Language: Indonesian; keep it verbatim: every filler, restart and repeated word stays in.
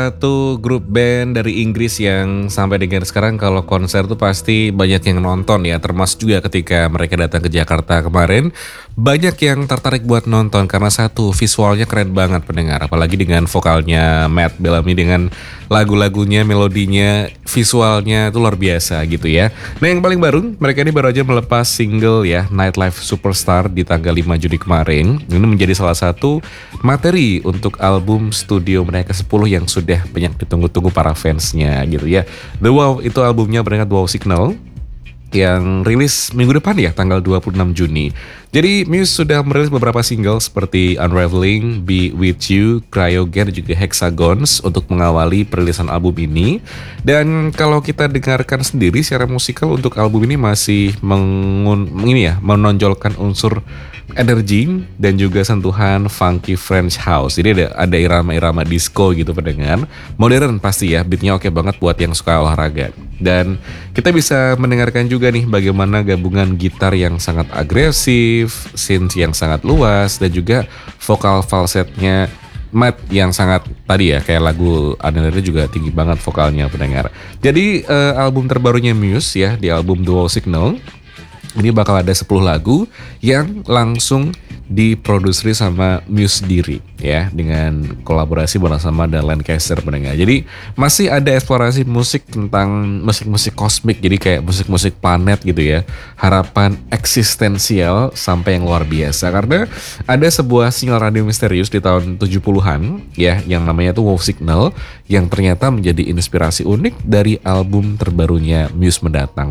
Satu grup band dari Inggris yang sampai dengan sekarang kalau konser tuh pasti banyak yang nonton ya, termasuk juga ketika mereka datang ke Jakarta kemarin, banyak yang tertarik buat nonton karena satu, visualnya keren banget pendengar, apalagi dengan vokalnya Matt Bellamy dengan lagu-lagunya, melodinya, visualnya itu luar biasa gitu ya. Nah yang paling baru, mereka ini baru aja melepas single ya, Nightlife Superstar di tanggal lima Juni kemarin. Ini menjadi salah satu materi untuk album studio mereka sepuluh yang sudah banyak ditunggu-tunggu para fansnya gitu ya. The Wow itu albumnya berangkat Wow Signal yang rilis minggu depan ya, tanggal dua puluh enam Juni. Jadi Muse sudah merilis beberapa single seperti Unraveling, Be With You, Cryogen, dan juga Hexagons untuk mengawali perilisan album ini. Dan kalau kita dengarkan sendiri secara musikal untuk album ini masih mengun, ini ya, menonjolkan unsur energi dan juga sentuhan funky French house. Jadi ada ada irama-irama disco gitu pendengar. Modern pasti ya, beatnya oke banget buat yang suka olahraga. Dan kita bisa mendengarkan juga nih bagaimana gabungan gitar yang sangat agresif, synth yang sangat luas, dan juga vokal falsetnya Matt yang sangat tadi ya, kayak lagu Adele juga tinggi banget vokalnya pendengar. Jadi uh, album terbarunya Muse ya, di album Dual Signal ini bakal ada sepuluh lagu yang langsung diproduksi sama Muse sendiri ya, dengan kolaborasi bersama dan Lancaster pendengar. Jadi masih ada eksplorasi musik tentang musik-musik kosmik, jadi kayak musik-musik planet gitu ya. Harapan eksistensial sampai yang luar biasa karena ada sebuah sinyal radio misterius di tahun tujuh puluhan ya yang namanya tuh Wow Signal yang ternyata menjadi inspirasi unik dari album terbarunya Muse mendatang.